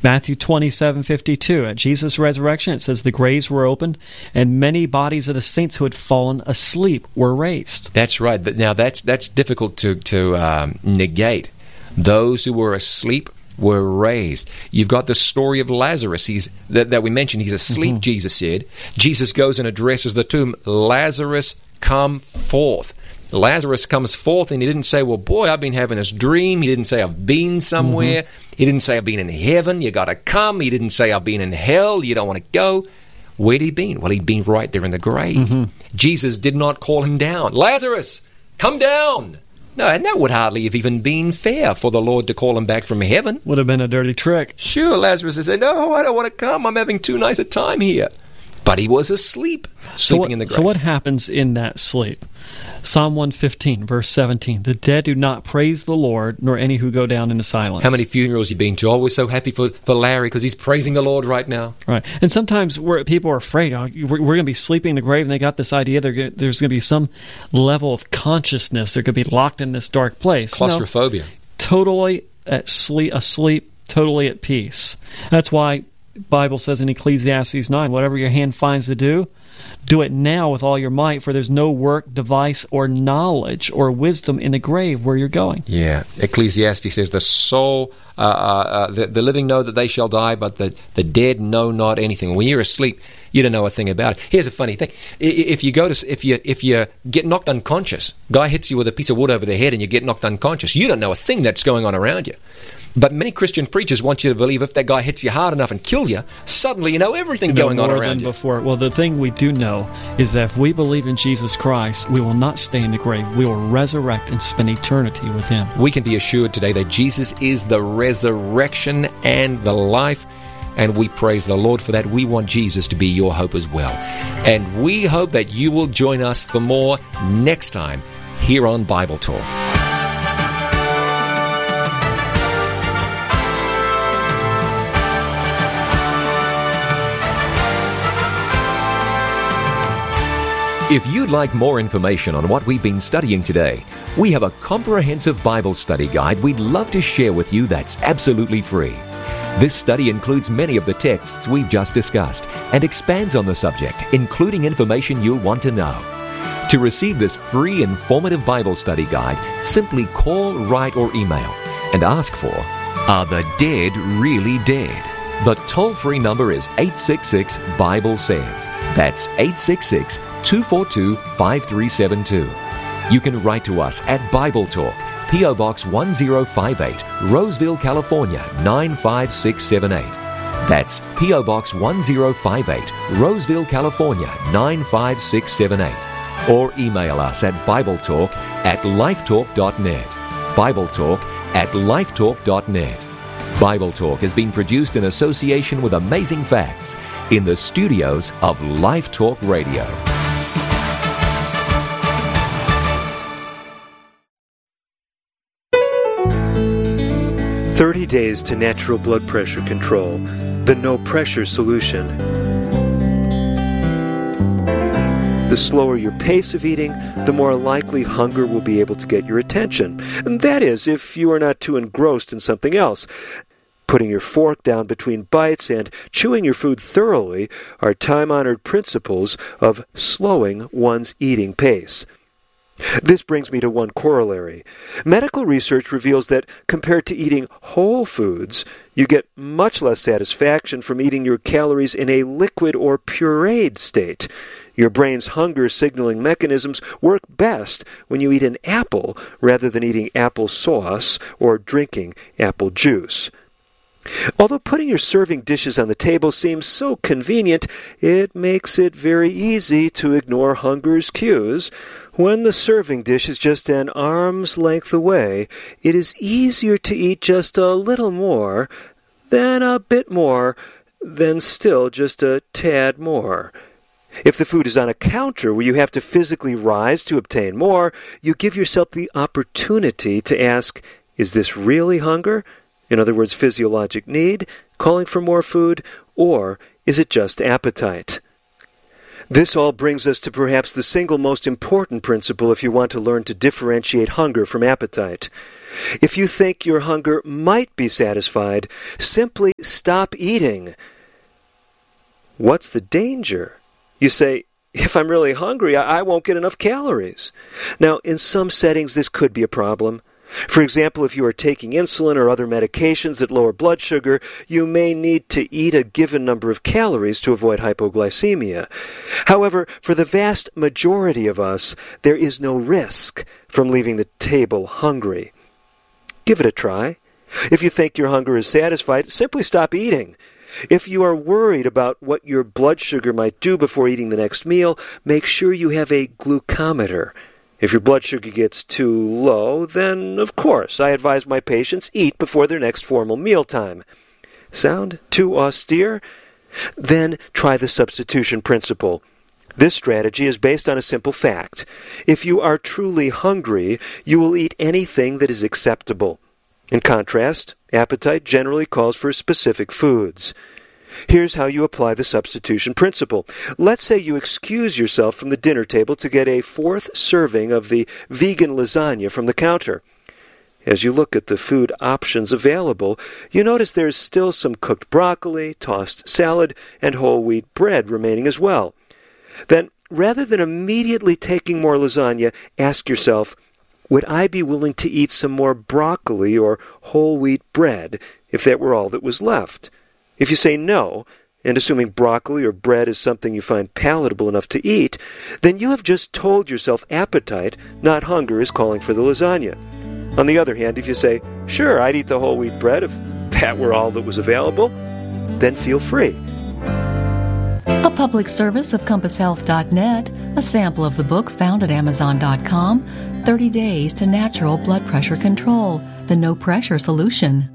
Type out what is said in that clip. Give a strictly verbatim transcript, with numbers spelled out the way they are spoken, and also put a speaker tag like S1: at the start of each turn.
S1: Matthew twenty-seven fifty-two, at Jesus' resurrection, it says the graves were opened, and many bodies of the saints who had fallen asleep were raised.
S2: That's right. Now, that's that's difficult to, to um, negate. Those who were asleep were raised. You've got the story of Lazarus He's that, that we mentioned. He's asleep, mm-hmm. Jesus said. Jesus goes and addresses the tomb. Lazarus, come forth. Lazarus comes forth, and he didn't say, well, boy, I've been having this dream. He didn't say, I've been somewhere. Mm-hmm. He didn't say, I've been in heaven. You got to come. He didn't say, I've been in hell. You don't want to go. Where'd he been? Well, he'd been right there in the grave. Mm-hmm. Jesus did not call him down. Lazarus, come down. No, and that would hardly have even been fair for the Lord to call him back from heaven.
S1: Would have been a dirty trick.
S2: Sure, Lazarus would say, no, I don't want to come. I'm having too nice a time here. But he was asleep, sleeping
S1: so what,
S2: in the grave.
S1: So what happens in that sleep? Psalm one fifteen, verse seventeen, the dead do not praise the Lord, nor any who go down into silence.
S2: How many funerals you been to? Oh, we're so happy for, for Larry because he's praising the Lord right now.
S1: Right. And sometimes we're, people are afraid, oh, we're, we're going to be sleeping in the grave, and they got this idea gonna, there's going to be some level of consciousness. They're going to be locked in this dark place.
S2: Claustrophobia.
S1: No, totally at sleep, asleep, totally at peace. That's why the Bible says in Ecclesiastes nine, whatever your hand finds to do, do it now with all your might, for there's no work, device, or knowledge or wisdom in the grave where you're going.
S2: Yeah. Ecclesiastes says, the soul, uh, uh, uh, the, the living know that they shall die, but the, the dead know not anything. When you're asleep, you don't know a thing about it. Here's a funny thing. If you go to, if you if you get knocked unconscious, guy hits you with a piece of wood over the head and you get knocked unconscious, you don't know a thing that's going on around you. But many Christian preachers want you to believe if that guy hits you hard enough and kills you, suddenly you know everything
S1: you know
S2: going on
S1: more
S2: around
S1: than
S2: you.
S1: Before. Well, the thing we do know is that if we believe in Jesus Christ, we will not stay in the grave. We will resurrect and spend eternity with Him.
S2: We can be assured today that Jesus is the resurrection and the life, and we praise the Lord for that. We want Jesus to be your hope as well. And we hope that you will join us for more next time here on Bible Talk. If you'd like more information on what we've been studying today, we have a comprehensive Bible study guide we'd love to share with you that's absolutely free. This study includes many of the texts we've just discussed and expands on the subject, including information you'll want to know. To receive this free, informative Bible study guide, simply call, write, or email and ask for, Are the Dead Really Dead? The toll-free number is eight six six, Bible says. That's eight six six, two four two, five three seven two. You can write to us at Bible Talk, P O Box one zero five eight, Roseville, California, nine five six seven eight. That's P O Box one zero five eight, Roseville, California, nine five six seven eight. Or email us at BibleTalk at lifetalk dot net. BibleTalk at lifetalk dot net. Bible Talk has been produced in association with Amazing Facts in the studios of Life Talk Radio.
S3: thirty days to natural blood pressure control. The no pressure solution. The slower your pace of eating, the more likely hunger will be able to get your attention. And that is, if you are not too engrossed in something else. Putting your fork down between bites and chewing your food thoroughly are time-honored principles of slowing one's eating pace. This brings me to one corollary. Medical research reveals that compared to eating whole foods, you get much less satisfaction from eating your calories in a liquid or pureed state. Your brain's hunger signaling mechanisms work best when you eat an apple rather than eating apple sauce or drinking apple juice. Although putting your serving dishes on the table seems so convenient, it makes it very easy to ignore hunger's cues. When the serving dish is just an arm's length away, it is easier to eat just a little more, then a bit more, then still just a tad more. If the food is on a counter where you have to physically rise to obtain more, you give yourself the opportunity to ask, is this really hunger? In other words, physiologic need, calling for more food, or is it just appetite? This all brings us to perhaps the single most important principle if you want to learn to differentiate hunger from appetite. If you think your hunger might be satisfied, simply stop eating. What's the danger? You say, if I'm really hungry, I, I won't get enough calories. Now, in some settings, this could be a problem. For example, if you are taking insulin or other medications that lower blood sugar, you may need to eat a given number of calories to avoid hypoglycemia. However, for the vast majority of us, there is no risk from leaving the table hungry. Give it a try. If you think your hunger is satisfied, simply stop eating. If you are worried about what your blood sugar might do before eating the next meal, make sure you have a glucometer. If your blood sugar gets too low, then, of course, I advise my patients eat before their next formal mealtime. Sound too austere? Then try the substitution principle. This strategy is based on a simple fact. If you are truly hungry, you will eat anything that is acceptable. In contrast, appetite generally calls for specific foods. Here's how you apply the substitution principle. Let's say you excuse yourself from the dinner table to get a fourth serving of the vegan lasagna from the counter. As you look at the food options available, you notice there's still some cooked broccoli, tossed salad, and whole wheat bread remaining as well. Then, rather than immediately taking more lasagna, ask yourself, would I be willing to eat some more broccoli or whole wheat bread if that were all that was left? If you say no, and assuming broccoli or bread is something you find palatable enough to eat, then you have just told yourself appetite, not hunger, is calling for the lasagna. On the other hand, if you say, sure, I'd eat the whole wheat bread if that were all that was available, then feel free.
S4: A public service of compass health dot net, a sample of the book found at amazon dot com, thirty days to Natural Blood Pressure Control, the No Pressure Solution.